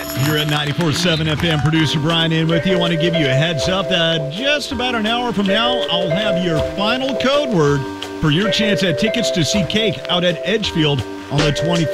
You're at 94.7 FM. Producer Brian in with you. I want to give you a heads up that just about an hour from now, I'll have your final code word for your chance at tickets to see Cake out at Edgefield on the 24th.